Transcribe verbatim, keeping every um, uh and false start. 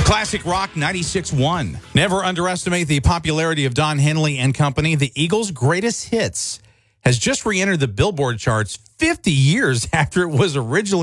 Classic Rock ninety-six point one. Never underestimate the popularity of Don Henley and Company. The Eagles' Greatest Hits has just re-entered the Billboard charts fifty years after it was originally